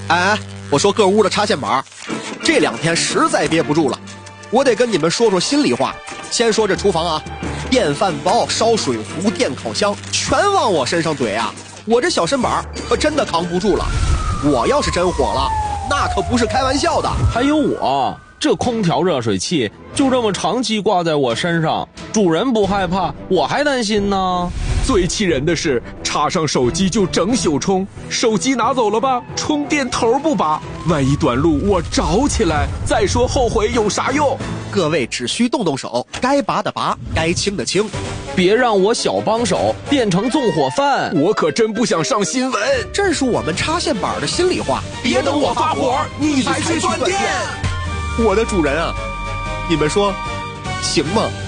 哎，我说各屋的插线板，这2天实在憋不住了，我得跟你们说说心里话。先说这厨房啊，电饭煲、烧水壶、电烤箱全往我身上怼啊，我这小身板可真的扛不住了。我要是真火了，那可不是开玩笑的。 还有我，这空调热水器就这么长期挂在我身上，主人不害怕，我还担心呢。 最气人的是，插上手机就整宿充，手机拿走了吧，充电头不拔，万一短路我着起来，再说后悔有啥用？ 各位只需动动手，该拔的拔，该清的清， 别让我小帮手变成纵火犯。 我可真不想上新闻， 这是我们插线板的心里话。 别等我发火，你才去断电。 我的主人啊，你们说行吗？